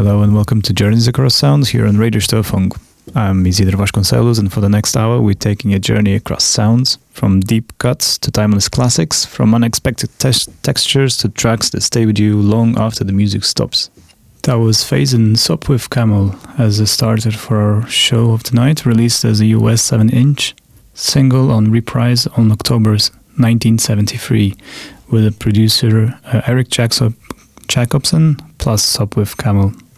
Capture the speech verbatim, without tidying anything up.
Hello and welcome to Journeys Across Sounds here on Radio Störfunk. I'm Isidro Vasconcelos, and for the next hour we're taking a journey across sounds, from deep cuts to timeless classics, from unexpected te- textures to tracks that stay with you long after the music stops. That was Phase and Sup with Camel as a starter for our show of tonight, released as a U S seven inch single on Reprise on October nineteen seventy-three, with a producer uh, Eric Jackson, Jacobson plus Sup with Camel.